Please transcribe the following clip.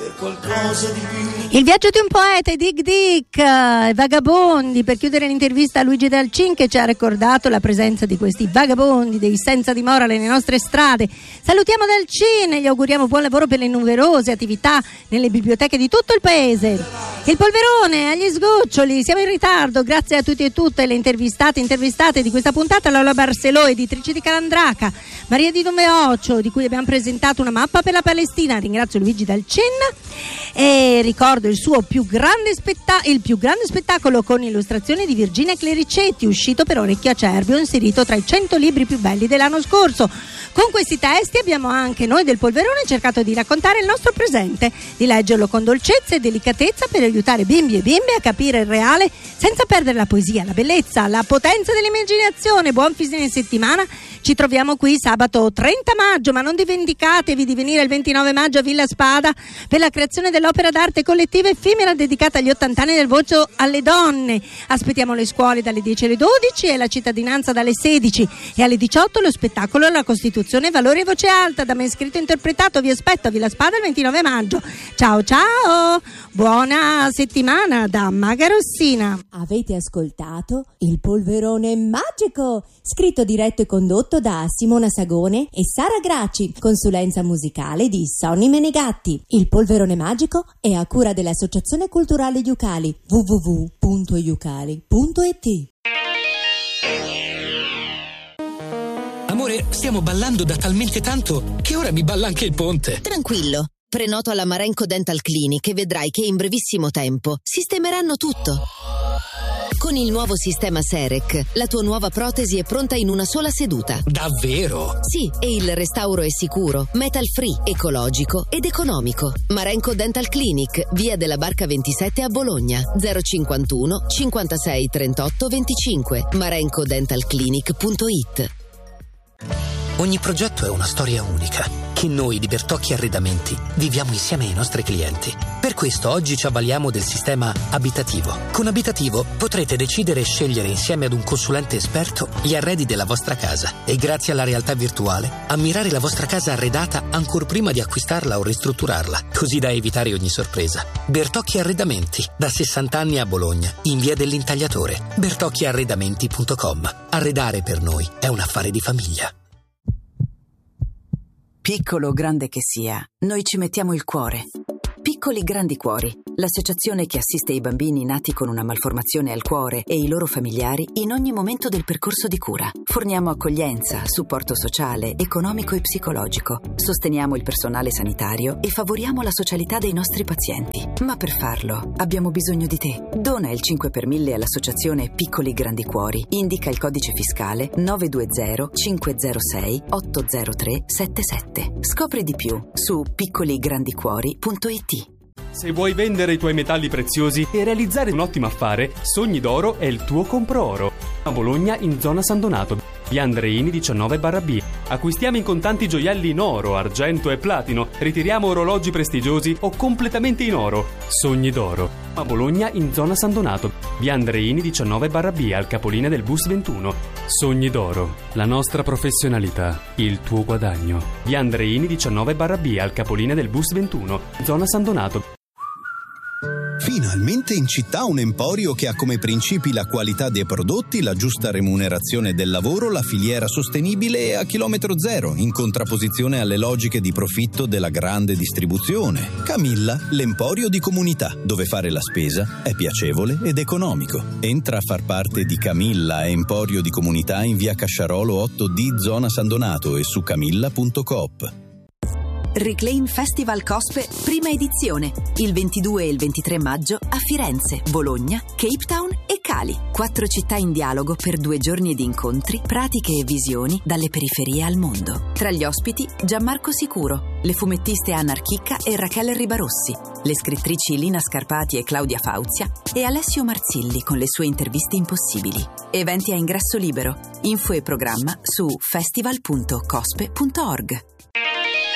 qualcosa di più. Il viaggio di un poeta, Dig Dick, Vagabondi, per chiudere l'intervista a Luigi Dalcin, che ci ha ricordato la presenza di questi vagabondi, dei senza dimora nelle nostre strade. Salutiamo Dalcin e gli auguriamo buon lavoro per le numerose attività nelle biblioteche di tutto il paese. Il polverone agli sgoccioli, siamo in ritardo, grazie a tutti e tutte le intervistate di questa puntata, Lola Barcelò, editrice di Calandraca, Maria di Dumeoccio, di cui abbiamo presentato una mappa per la Palestina. Ringrazio Luigi Dalcin e ricordo il più grande spettacolo con illustrazioni di Virginia Clericetti, uscito per Orecchio Acerbo, inserito tra i 100 libri più belli dell'anno scorso. Con questi testi abbiamo anche noi del Polverone cercato di raccontare il nostro presente, di leggerlo con dolcezza e delicatezza per aiutare bimbi e bimbe a capire il reale senza perdere la poesia, la bellezza, la potenza dell'immaginazione. Buon fine settimana, ci troviamo qui sabato 30 maggio, ma non dimenticatevi di venire il 29 maggio a Villa Spada per la creazione dell'opera d'arte collettiva effimera dedicata agli 80 anni del voto alle donne. Aspettiamo le scuole dalle 10 alle 12 e la cittadinanza dalle 16, e alle 18 lo spettacolo La Costituzione, valori e voce alta, da me scritto e interpretato. Vi aspetto a Villa Spada il 29 maggio. Ciao ciao, buona settimana da Maga Rossina. Avete ascoltato Il Polverone Magico, scritto, diretto e condotto da Simona Sagone e Sara Gracci, consulenza musicale di Sonny Menegatti. Il Polverone Magico è a cura dell'Associazione Culturale Iucali, www.iucali.it. Amore, stiamo ballando da talmente tanto che ora mi balla anche il ponte. Tranquillo, prenoto alla Marenco Dental Clinic e vedrai che in brevissimo tempo sistemeranno tutto. Con il nuovo sistema Serec, la tua nuova protesi è pronta in una sola seduta. Davvero? Sì, e il restauro è sicuro, metal free, ecologico ed economico. Marenco Dental Clinic, via della Barca 27 a Bologna, 051 56 38 25, marencodentalclinic.it. Ogni progetto è una storia unica che noi di Bertocchi Arredamenti viviamo insieme ai nostri clienti. Per questo oggi ci avvaliamo del sistema abitativo. Con Abitativo potrete decidere e scegliere insieme ad un consulente esperto gli arredi della vostra casa e, grazie alla realtà virtuale, ammirare la vostra casa arredata ancor prima di acquistarla o ristrutturarla, così da evitare ogni sorpresa. Bertocchi Arredamenti, da 60 anni a Bologna, in via dell'Intagliatore. bertocchiarredamenti.com. Arredare per noi è un affare di famiglia. Piccolo o grande che sia, noi ci mettiamo il cuore. Piccoli Grandi Cuori, l'associazione che assiste i bambini nati con una malformazione al cuore e i loro familiari in ogni momento del percorso di cura. Forniamo accoglienza, supporto sociale, economico e psicologico. Sosteniamo il personale sanitario e favoriamo la socialità dei nostri pazienti. Ma per farlo abbiamo bisogno di te. Dona il 5 per 1000 all'associazione Piccoli Grandi Cuori. Indica il codice fiscale 920 506 803 77. Scopri di più su piccoligrandicuori.it. Se vuoi vendere i tuoi metalli preziosi e realizzare un ottimo affare, Sogni d'Oro è il tuo compro oro. A Bologna, in zona San Donato, via Andreini 19/B. Acquistiamo in contanti gioielli in oro, argento e platino. Ritiriamo orologi prestigiosi o completamente in oro. Sogni d'Oro. A Bologna, in zona San Donato, via Andreini 19/B, al capolinea del bus 21. Sogni d'Oro. La nostra professionalità, il tuo guadagno. Via Andreini 19/B, al capolinea del bus 21, zona San Donato. Finalmente in città un emporio che ha come principi la qualità dei prodotti, la giusta remunerazione del lavoro, la filiera sostenibile e a chilometro zero, in contrapposizione alle logiche di profitto della grande distribuzione. Camilla, l'emporio di comunità, dove fare la spesa è piacevole ed economico. Entra a far parte di Camilla, emporio di comunità in via Casciarolo 8D, zona San Donato, e su camilla.coop. Reclaim Festival Cospe, prima edizione, il 22 e il 23 maggio a Firenze, Bologna, Cape Town e Cali. 4 città in dialogo per 2 giorni di incontri, pratiche e visioni dalle periferie al mondo. Tra gli ospiti Gianmarco Sicuro, le fumettiste Anna Archicca e Rachele Ribarossi, le scrittrici Lina Scarpati e Claudia Fauzia e Alessio Marzilli con le sue interviste impossibili. Eventi a ingresso libero. Info e programma su festival.cospe.org.